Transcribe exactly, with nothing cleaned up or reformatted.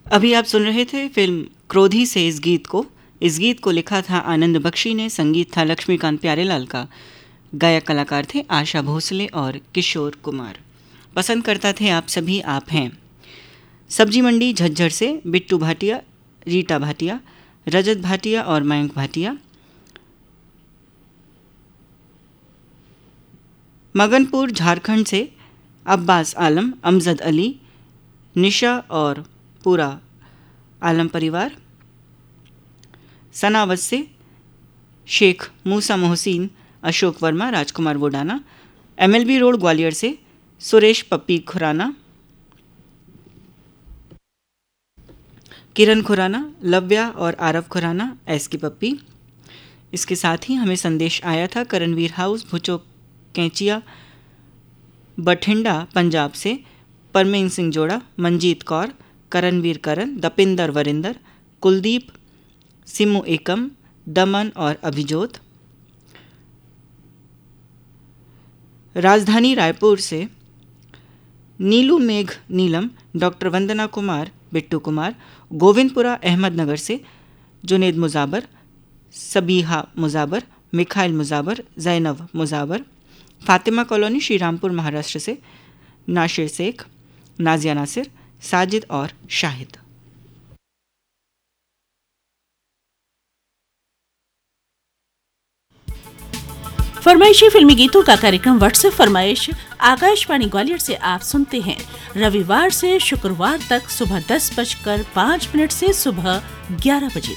अभी आप सुन रहे थे फिल्म क्रोधी से इस गीत को। इस गीत को लिखा था आनंद बख्शी ने, संगीत था लक्ष्मीकांत प्यारेलाल का, गायक कलाकार थे आशा भोसले और किशोर कुमार। पसंद करता थे आप सभी आप हैं। सब्जी मंडी झज्जर से बिट्टू भाटिया, रीटा भाटिया, रजत भाटिया और मयंक भाटिया। मगनपुर झारखंड से अब्बास आलम, अमजद अली, निशा और पूरा आलम परिवार। सनावत से शेख मूसा मोहसिन, अशोक वर्मा, राजकुमार वोडाना। एमएलबी रोड ग्वालियर से सुरेश पप्पी खुराना, किरण खुराना, लव्या और आरव खुराना, एस की पप्पी। इसके साथ ही हमें संदेश आया था करणवीर हाउस, भुचो कैंचिया, बठिंडा पंजाब से परमीन सिंह जोड़ा, मंजीत कौर, करणवीर करण, दपिंदर वरिंदर, कुलदीप, सिमू एकम, दमन और अभिजोत। राजधानी रायपुर से नीलू मेघ नीलम, डॉक्टर वंदना कुमार, बिट्टू कुमार। गोविंदपुरा अहमदनगर से जुनेद मुजाबर, सबीहा मुजाबर, मिखाइल मुजाबर, जैनब मुजाबर। फातिमा कॉलोनी श्रीरामपुर महाराष्ट्र से नाशिर शेख, नाजिया नासिर, साजिद और शाहिद। फरमाइशी फिल्मी गीतों का कार्यक्रम व्हाट्सएप फरमाइश आकाशवाणी ग्वालियर से आप सुनते हैं रविवार से शुक्रवार तक सुबह दस बजकर पाँच मिनट से सुबह ग्यारह बजे।